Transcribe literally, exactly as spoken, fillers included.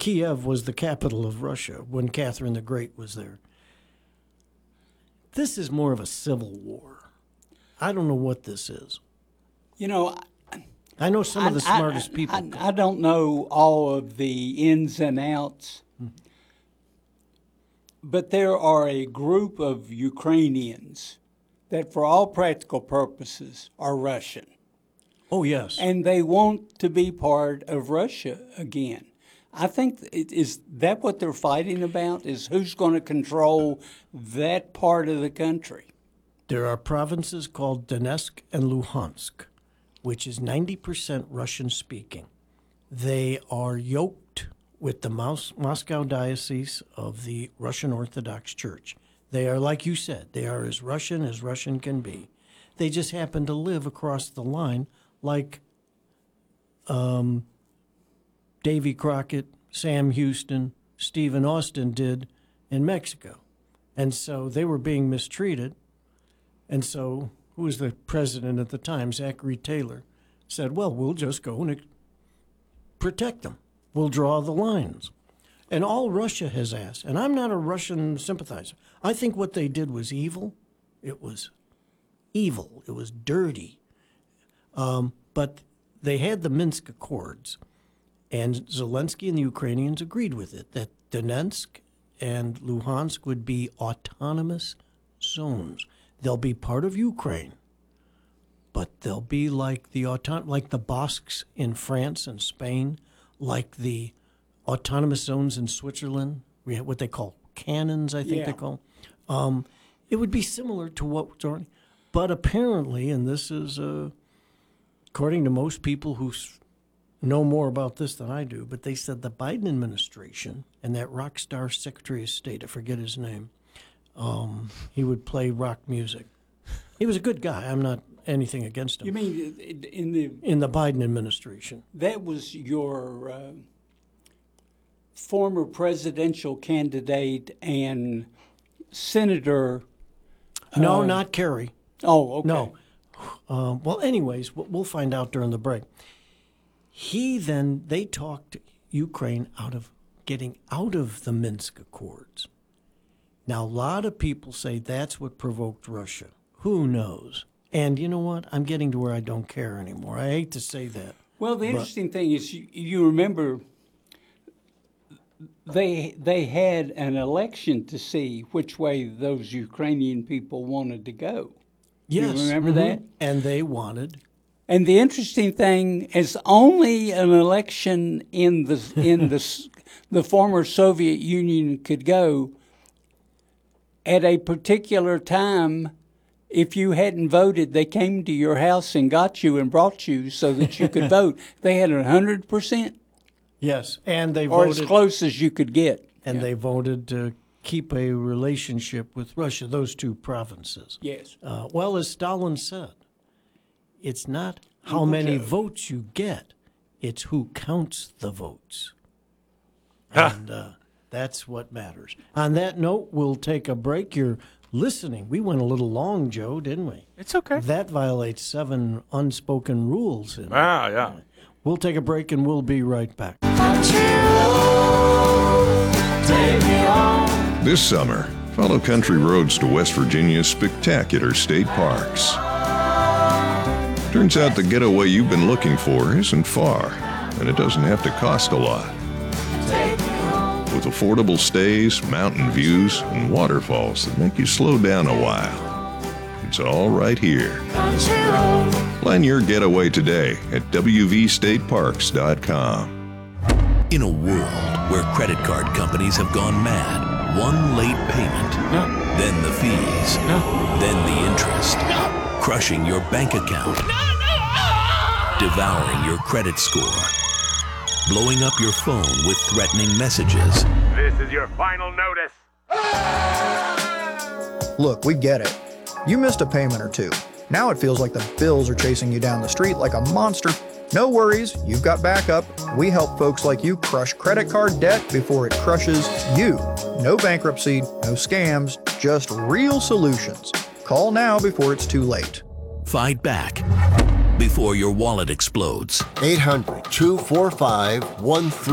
Kiev was the capital of Russia when Catherine the Great was there. This is more of a civil war. I don't know what this is. You know, I know some I, of the smartest I, people. I, I don't know all of the ins and outs, mm-hmm. but there are a group of Ukrainians that, for all practical purposes, are Russian. Oh, yes. And they want to be part of Russia again. I think, it, is that what they're fighting about, is who's going to control that part of the country? There are provinces called Donetsk and Luhansk, which is ninety percent Russian-speaking. They are yoked with the Mos- Moscow Diocese of the Russian Orthodox Church. They are, like you said, they are as Russian as Russian can be. They just happen to live across the line like um, Davy Crockett, Sam Houston, Stephen Austin did in Mexico. And so they were being mistreated. And so who was the president at the time, Zachary Taylor, said, well, we'll just go and protect them. We'll draw the lines. And all Russia has asked, and I'm not a Russian sympathizer, I think what they did was evil. It was evil. It was dirty. Um, but they had the Minsk Accords, and Zelensky and the Ukrainians agreed with it, that Donetsk and Luhansk would be autonomous zones. They'll be part of Ukraine, but they'll be like the auton- like the Basques in France and Spain, like the autonomous zones in Switzerland, we have what they call cannons, I think yeah. they call. Um, it would be similar to what, but apparently, and this is uh, according to most people who know more about this than I do, but they said the Biden administration and that rock star Secretary of State, I forget his name, um, he would play rock music. He was a good guy. I'm not anything against him. You mean in the in the Biden administration? That was your uh, former presidential candidate and senator. No, uh, not Kerry. Oh, okay. No. Uh, well, anyways, we'll find out during the break. He then, they talked Ukraine out of getting out of the Minsk Accords. Now, a lot of people say that's what provoked Russia. Who knows? And you know what? I'm getting to where I don't care anymore. I hate to say that. Well, the but, interesting thing is you, you remember they they had an election to see which way those Ukrainian people wanted to go. Yes. You remember mm-hmm. that? And they wanted. And the interesting thing is only an election in the in the the former Soviet Union could go at a particular time. If you hadn't voted, they came to your house and got you and brought you so that you could vote. They had one hundred percent. Yes, and they or voted. Or as close as you could get. And yeah. they voted to keep a relationship with Russia, those two provinces. Yes. Uh, well, as Stalin said, it's not how many votes you get, it's who counts the votes. And uh, that's what matters. On that note, we'll take a break. You're listening. We went a little long, Joe, didn't we? It's okay. That violates seven unspoken rules. In ah, yeah. We'll take a break and we'll be right back. This summer, follow country roads to West Virginia's spectacular state parks. Turns out the getaway you've been looking for isn't far, and it doesn't have to cost a lot. With affordable stays, mountain views, and waterfalls that make you slow down a while. It's all right here. Plan your getaway today at w v state parks dot com. In a world where credit card companies have gone mad, one late payment, no. then the fees, no. then the interest, no. crushing your bank account, no, no. devouring your credit score, blowing up your phone with threatening messages. This is your final notice. Look, we get it. You missed a payment or two. Now it feels like the bills are chasing you down the street like a monster. No worries, you've got backup. We help folks like you crush credit card debt before it crushes you. No bankruptcy, no scams, just real solutions. Call now before it's too late. Fight back before your wallet explodes. eight hundred, two four five, one three